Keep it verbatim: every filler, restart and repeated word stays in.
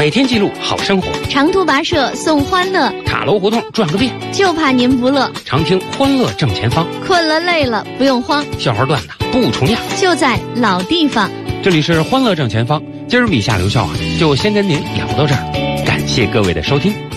每天记录好生活， 长途跋涉送欢乐， 塔楼胡同转个遍， 就怕您不乐。 常听欢乐正前方， 困了累了不用慌， 笑话段子不重样， 就在老地方。 这里是欢乐正前方，今儿笔下留校啊，就先跟您聊到这儿，感谢各位的收听。